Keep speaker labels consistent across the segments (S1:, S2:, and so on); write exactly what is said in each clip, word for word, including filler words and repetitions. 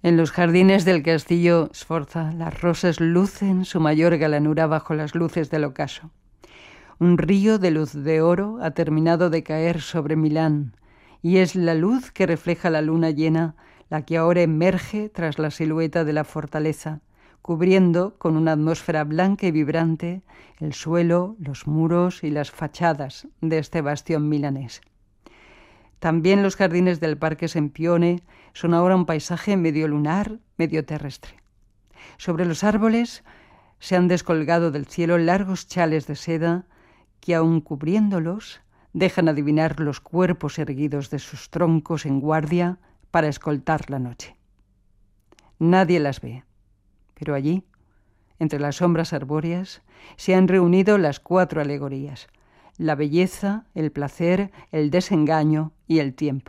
S1: En los jardines del castillo Sforza, las rosas lucen su mayor galanura bajo las luces del ocaso. Un río de luz de oro ha terminado de caer sobre Milán, y es la luz que refleja la luna llena la que ahora emerge tras la silueta de la fortaleza, cubriendo con una atmósfera blanca y vibrante el suelo, los muros y las fachadas de este bastión milanés. También los jardines del Parque Sempione son ahora un paisaje medio lunar, medio terrestre. Sobre los árboles se han descolgado del cielo largos chales de seda que, aun cubriéndolos, dejan adivinar los cuerpos erguidos de sus troncos en guardia para escoltar la noche. Nadie las ve, pero allí, entre las sombras arbóreas, se han reunido las cuatro alegorías: la belleza, el placer, el desengaño y el tiempo.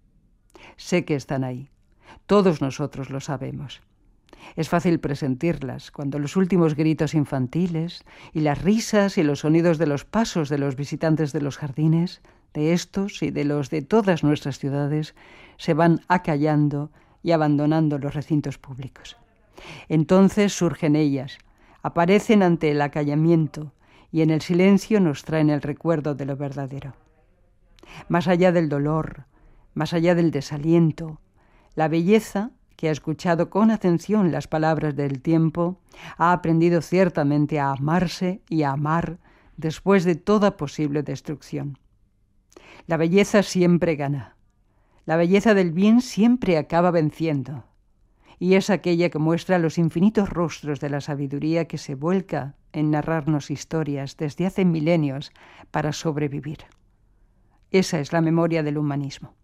S1: Sé que están ahí. Todos nosotros lo sabemos. Es fácil presentirlas cuando los últimos gritos infantiles y las risas y los sonidos de los pasos de los visitantes de los jardines, de estos y de los de todas nuestras ciudades, se van acallando y abandonando los recintos públicos. Entonces surgen ellas, aparecen ante el acallamiento, y en el silencio nos traen el recuerdo de lo verdadero. Más allá del dolor, más allá del desaliento, la belleza, que ha escuchado con atención las palabras del tiempo, ha aprendido ciertamente a amarse y a amar después de toda posible destrucción. La belleza siempre gana. La belleza del bien siempre acaba venciendo. Y es aquella que muestra los infinitos rostros de la sabiduría que se vuelca en narrarnos historias desde hace milenios para sobrevivir. Esa es la memoria del humanismo.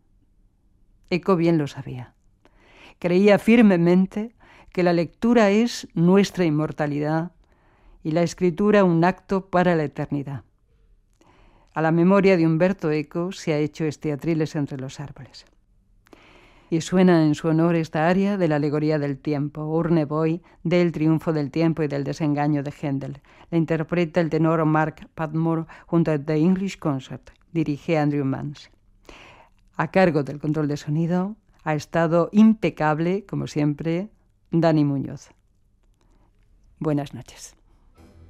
S1: Eco bien lo sabía. Creía firmemente que la lectura es nuestra inmortalidad y la escritura un acto para la eternidad. A la memoria de Umberto Eco se ha hecho este Atriles entre los árboles. Y suena en su honor esta aria de la alegoría del tiempo, Urne Boy, del triunfo del tiempo y del desengaño de Händel. La interpreta el tenor Mark Padmore junto a The English Concert. Dirige Andrew Mans. A cargo del control de sonido ha estado impecable, como siempre, Dani Muñoz. Buenas noches.